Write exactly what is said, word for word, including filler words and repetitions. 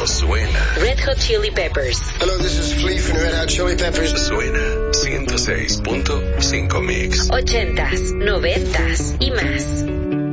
Esto suena. Red Hot Chili Peppers. Hello, this is Flea from Red Hot Chili Peppers. Suena ciento seis punto cinco Mix. Ochentas, noventas y más.